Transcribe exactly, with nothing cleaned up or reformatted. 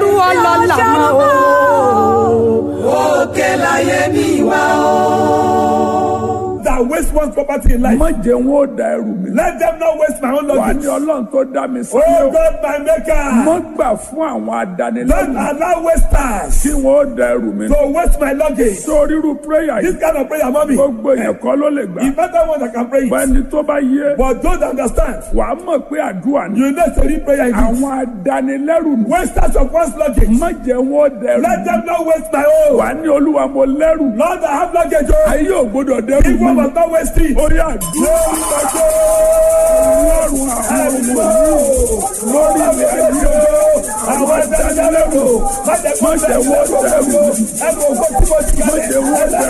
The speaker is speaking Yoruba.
dẹrú ọlọ́lá mọ́ o. Òkè láyé mi wá o. That waste one's property in life. Má jẹ́ wọn ó da ẹrù mi. Let them not waste my own Wà luggage. ní Ọlọ́run tó dá mi sí. Oh God, my maker. Má gbà fún àwọn Don't adanilẹ́rù allow wasters kí wọ́n ó da ẹrù mi. to waste my luggage. Sórí irú prayer This yìí, kind of prayer, mommy. gbogbo èèyàn kọ́ ló lè gbà. If better one that can pray it. Bẹ́ẹ̀ni tó bá yé, But don't understand. wà á mọ̀ pé àdúrà ni. You need to read prayer in this. Àwọn adanilẹ́rù ni. Wasters of one's luggage. Má jẹ́ wọn ó da ẹrù Let mi. them not waste my own. Wà á ní Olúwa mo lẹ́rù. Lord, I have luggage. Oh. Ayé ò gbọdọ̀ dẹ́rù If one mi. must not waste it. Orí àdúrà. Ọlọ́run àwọn ọmọ mi lórí ilẹ̀ ayé Àwọn ẹgbẹ́ ẹgbẹ́ lẹ́rù. Má jẹ́ má jẹ́ wọ́n dẹ́rù mi. Ẹgbẹ́ ògbó tí mo ti Má kálẹ̀. jẹ́ wọ́n dẹ́rù mi.